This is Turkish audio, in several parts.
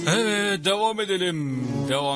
Evet, devam edelim.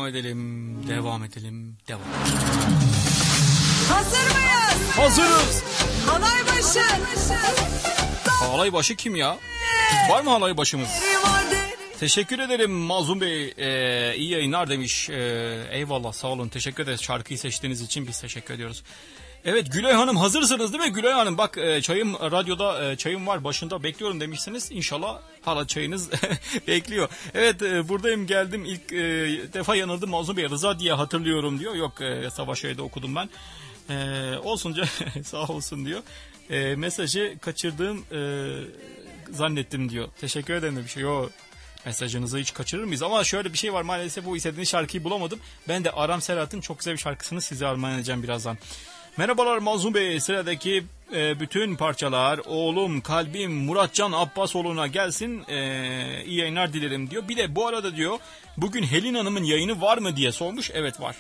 Hazır mıyız? Hazırız. Halay başı. Halay başı kim ya? Var mı halay başımız? Teşekkür ederim Mazlum Bey. İyi yayınlar demiş. Eyvallah, sağ olun. Teşekkür ederiz. Şarkıyı seçtiğiniz için biz teşekkür ediyoruz. Evet, Gülay Hanım hazırsınız değil mi Gülay Hanım? Bak çayım radyoda, çayım var başında bekliyorum demişsiniz. İnşallah hala çayınız bekliyor. Evet, buradayım, geldim. İlk defa yanıldım Mazlum Bey. Rıza diye hatırlıyorum diyor. Yok, Savaş Bey'de okudum ben. Olsunca sağ olsun diyor. Mesajı kaçırdığım zannettim diyor. Teşekkür ederim de bir şey yok. Mesajınızı hiç kaçırır mıyız? Ama şöyle bir şey var, maalesef bu istediğiniz şarkıyı bulamadım. Ben de Aram Serhat'ın çok güzel bir şarkısını size armağan edeceğim birazdan. Merhabalar Mazlum Bey, sıradaki bütün parçalar oğlum kalbim Muratcan Abbasoğlu'na gelsin, iyi yayınlar dilerim diyor. Bir de bu arada diyor, bugün Helin Hanım'ın yayını var mı diye sormuş. Evet, var.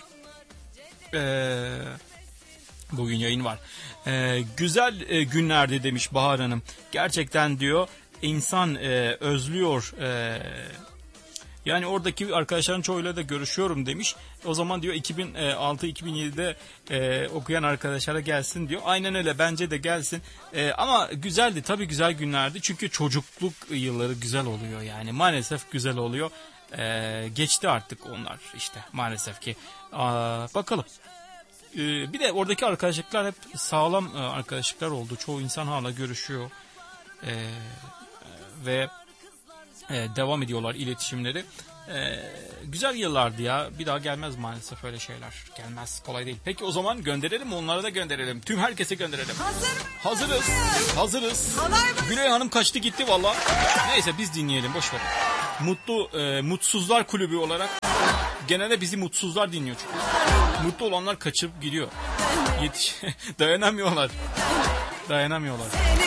Bugün yayın var. Güzel günlerdi demiş Bahar Hanım. Gerçekten diyor insan özlüyor. Yani oradaki arkadaşların çoğuyla da görüşüyorum demiş. O zaman diyor 2006-2007'de okuyan arkadaşlara gelsin diyor. Aynen öyle, bence de gelsin. Ama güzeldi tabii, güzel günlerdi. Çünkü çocukluk yılları güzel oluyor yani. Maalesef güzel oluyor. Geçti artık onlar işte maalesef ki. Bakalım. Bir de oradaki arkadaşlıklar hep sağlam arkadaşlıklar oldu. Çoğu insan hala görüşüyor. Ve devam ediyorlar iletişimleri. Güzel yıllardı ya. Bir daha gelmez maalesef öyle şeyler. Gelmez, kolay değil. Peki o zaman gönderelim, onlara da gönderelim. Tüm herkese gönderelim. Hazırız. Gülay Hanım kaçtı gitti valla. Neyse, biz dinleyelim, boş ver. Mutsuzlar kulübü olarak genelde bizi mutsuzlar dinliyor çünkü. Mutlu olanlar kaçırıp gidiyor. Dayanamıyorlar.